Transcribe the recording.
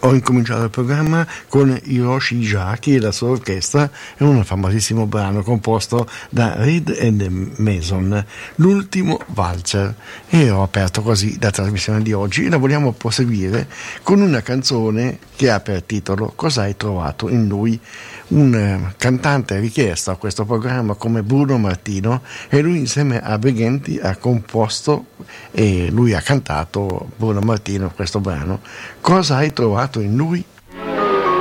Ho incominciato il programma con Hiroshi Izaki e la sua orchestra e un famosissimo brano composto da Reed and Mason, l'ultimo valzer, e ho aperto così la trasmissione di oggi e la vogliamo proseguire con una canzone che ha per titolo Cosa hai trovato in lui? Un cantante richiesto a questo programma come Bruno Martino, e lui insieme a Brighenti ha composto e lui ha cantato, Bruno Martino, questo brano. Cosa hai trovato in lui?